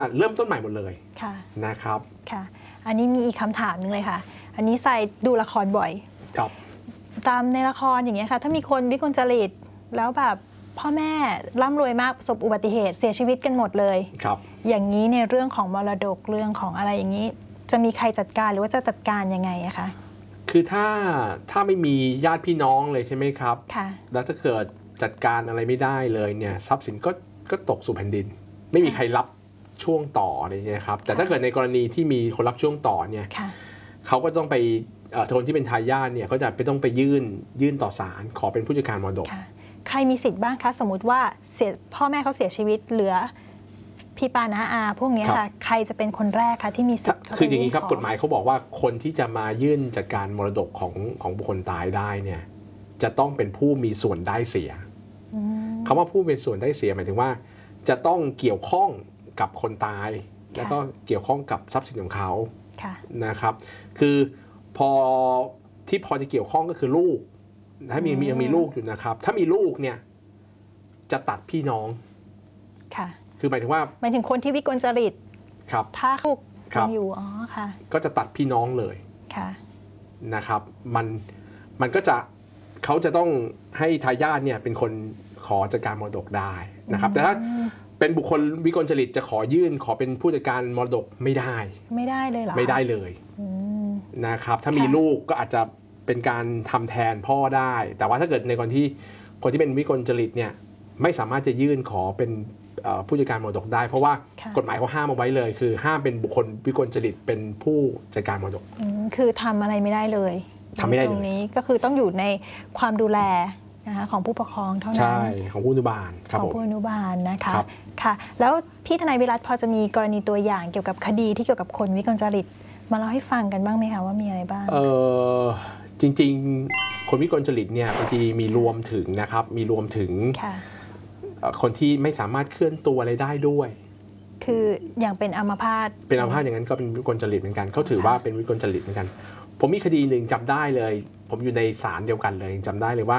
เริ่มต้นใหม่หมดเลยนะครับค่ะอันนี้มีอีกคำถามนึงเลยค่ะอันนี้ใส่ดูละครบ่อยครับตามในละครอย่างเงี้ยค่ะถ้ามีคนวิกลจริตแล้วแบบพ่อแม่ร่ำรวยมากประสบอุบัติเหตุเสียชีวิตกันหมดเลยครับอย่างนี้ในเรื่องของมรดกเรื่องของอะไรอย่างนี้จะมีใครจัดการหรือว่าจะจัดการยังไงอะคะคือถ้าไม่มีญาติพี่น้องเลยใช่ไหมครับค่ะแล้วถ้าเกิดจัดการอะไรไม่ได้เลยเนี่ยทรัพย์สินก็ตกสู่แผ่นดินไม่มีใครรับช่วงต่ออะไรเงี้ยครับแต่ถ้าเกิดในกรณีที่มีคนรับช่วงต่อเนี่ยเขาก็ต้องไปคนที่เป็นทายาทเนี่ยเขาจะไปต้องไปยื่นต่อศาลขอเป็นผู้จัดการมรดกใครมีสิทธิ์บ้างคะสมมติว่าพ่อแม่เขาเสียชีวิตเหลือพี่ปาน้าอาพวกนี้ค่ะใครจะเป็นคนแรกคะที่มีสิทธิ์คืออย่างนี้ครับกฎหมายเขาบอกว่าคนที่จะมายื่นจัดการมรดกของบุคคลตายได้เนี่ยจะต้องเป็นผู้มีส่วนได้เสียคำว่าผู้มีส่วนได้เสียหมายถึงว่าจะต้องเกี่ยวข้องกับคนตายแล้วก็เกี่ยวข้องกับทรัพย์สินของเขานะครับคือพอจะเกี่ยวข้องก็คือลูกถ้ายังมีลูกอยู่นะครับถ้ามีลูกเนี่ยจะตัดพี่น้องค่ะคือหมายถึงว่าคนที่วิกลจริตครับถ้าลูกยังอยู่อ๋อค่ะก็จะตัดพี่น้องเลยค่ะนะครับมันก็จะเขาจะต้องให้ทายาทเนี่ยเป็นคนขอจัดการมรดกได้นะครับแต่ถ้าเป็นบุคคลวิกลจริตจะขอเป็นผู้จัดการมรดกไม่ได้เลยเหรอไม่ได้เลยนะครับถ้ามีลูกก็อาจจะเป็นการทำแทนพ่อได้แต่ว่าถ้าเกิดในคนที่เป็นวิกลจริตเนี่ยไม่สามารถจะยื่นขอเป็นผู้จัดการมรดกได้เพราะว่ากฎหมายเขาห้ามเอาไว้เลยคือห้ามเป็นบุคคลวิกลจริตเป็นผู้จัดการมรดกคือทำอะไรไม่ได้เลยทำไม่ได้ตรงนี้ก็คือต้องอยู่ในความดูแลนะคะของผู้ปกครองเท่านั้นใช่ของผู้อนุบาลของผู้อนุบาลนะคะค่ะแล้วพี่ทนายวิรัติพอจะมีกรณีตัวอย่างเกี่ยวกับคดีที่เกี่ยวกับคนวิกลจริตมาเล่าให้ฟังกันบ้างไหมคะว่ามีอะไรบ้างจริงๆคนวิกลจริตเนี่ยบางทีมีรวมถึงนะครับมีรวมถึงคนที่ไม่สามารถเคลื่อนตัวอะไรได้ด้วยคืออย่างเป็นอัมพาตอย่างนั้นก็เป็นวิกลจริตเหมือนกันเขาถือว่าเป็นวิกลจริตเหมือนกันผมมีคดีหนึ่งจำได้เลยผมอยู่ในศาลเดียวกันเลยจำได้เลยว่า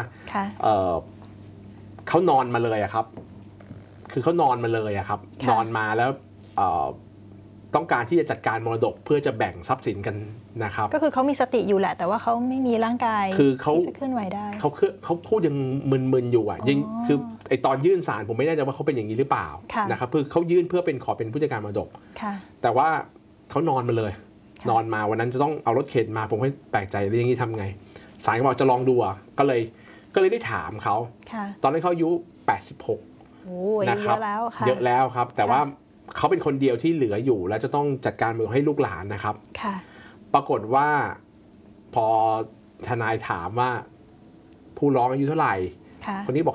เขานอนมาเลยครับคือเขานอนมาเลยครับนอนมาแล้วต้องการที่จะจัดการมรดกเพื่อจะแบ่งทรัพย์สินกันนะครับก็คือเขามีสติอยู่แหละแต่ว่าเขาไม่มีร่างกายที่จะเคลื่อนไหวได้เขาพูดยังมึนๆอยู่ยังคือไอตอนยื่นศาลผมไม่แน่ใจว่าเขาเป็นอย่างนี้หรือเปล่านะครับคือเขายื่นเพื่อขอเป็นผู้จัดการมรดกแต่ว่าเขานอนมาเลยนอนมาวันนั้นจะต้องเอารถเข็นมาผมก็แปลกใจเรื่องอย่างนี้ทำไงศาลก็บอกจะลองดูก็เลยได้ถามเขาตอนนั้นเขาอายุ86นะครับเยอะแล้วครับแต่ว่าเขาเป็นคนเดียวที่เหลืออยู่แล้วจะต้องจัดการมือให้ลูกหลานนะครับปรากฏว่าพอทนายถามว่าผู้ร้องอายุเท่าไหร่คนนี้บอก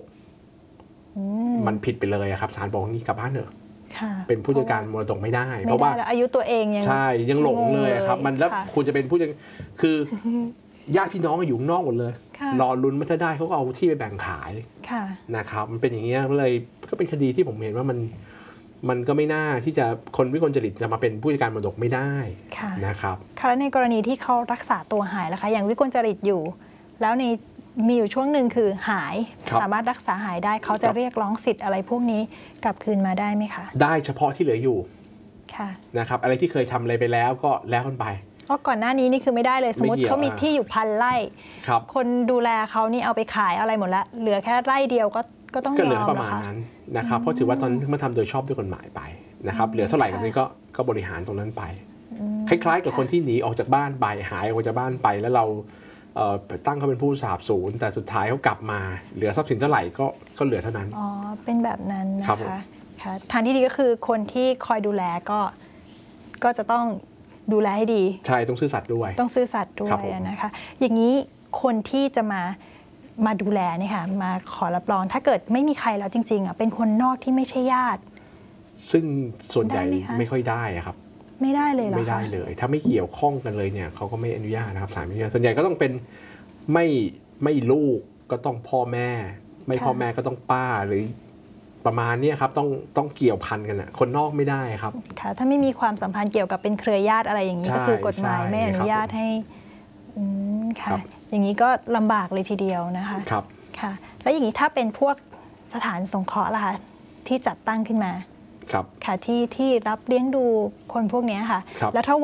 36มันผิดไปเลยครับศาลบอกงี้กลับบ้านเถอะเป็นผู้จัดการมรดกไม่ได้เพราะว่าอายุตัวเองยังใช่ยังหลงเลยครับมันแล้วคุณจะเป็นผู้จัดคือญาติพี่น้องอยู่ข้างนอกหมดเลยรอลุ้นไม่ได้เขาก็เอาที่ไปแบ่งขายนะครับมันเป็นอย่างนี้เลยก็เป็นคดีที่ผมเห็นว่ามันก็ไม่น่าที่จะคนวิกลจริตจะมาเป็นผู้จัดการมรดกไม่ได้นะครับแล้วในกรณีที่เขารักษาตัวหายล่ะคะอย่างวิกลจริตอยู่แล้วมีอยู่ช่วงหนึ่งคือหายสามารถรักษาหายได้เขาจะเรียกร้องสิทธิ์อะไรพวกนี้กลับคืนมาได้ไหมคะได้เฉพาะที่เหลืออยู่นะครับอะไรที่เคยทำอะไรไปแล้วก็แล้วกันไปเพราะก่อนหน้านี้นี่คือไม่ได้เลยสมมติเขามีที่อยู่1,000 ไร่คนดูแลเขานี่เอาไปขายอะไรหมดแล้วเหลือแค่ไร่เดียวก็ต้องยอมเหลือประมาณนั้นนะครับเพราะถือว่าตอนนี้มาทำโดยชอบด้วยกฎหมายไปนะครับเหลือเท่าไหร่กันนี้ก็บริหารตรงนั้นไปคล้ายๆกับคนที่หนีออกจากบ้านไปหายออกจากบ้านไปแล้วเราตั้งเขาเป็นผู้สาบสูญแต่สุดท้ายเขากลับมาเหลือทรัพย์สินเท่าไหร่ก็เหลือเท่านั้นอ๋อเป็นแบบนั้นนะคะทางที่ดีก็คือคนที่คอยดูแลก็จะต้องดูแลให้ดีใช่ต้องซื่อสัตย์ด้วยนะคะอย่างนี้คนที่จะมาดูแลเนี่ยค่ะมาขอรับรองถ้าเกิดไม่มีใครแล้วจริงๆเป็นคนนอกที่ไม่ใช่ญาติซึ่งส่วนใหญ่ไม่ค่อยได้ครับไม่ได้เลยหรอไม่ได้เลยถ้าไม่เกี่ยวข้องกันเลยเนี่ยเขาก็ไม่อนุญาตนะครับศาลไม่อนุญาตส่วนใหญ่ก็ต้องเป็นไม่ลูกก็ต้องพ่อแม่ไม่พ่อแม่ก็ต้องป้าหรือประมาณนี้ครับต้องเกี่ยวพันกันนะคนนอกไม่ได้ครับค่ะถ้าไม่มีความสัมพันธ์เกี่ยวกับเป็นเครือญาติอะไรอย่างนี้ก็คือกฎหมายไม่อนุญาตให้ค่ะอย่างนี้ก็ลำบากเลยทีเดียวนะคะครับค่ะแล้วอย่างนี้ถ้าเป็นพวกสถานสงเคราะห์ล่ะคะที่จัดตั้งขึ้นมาครับค่ะที่รับเลี้ยงดูคนพวกนี้ค่ะครับแล้วถ้า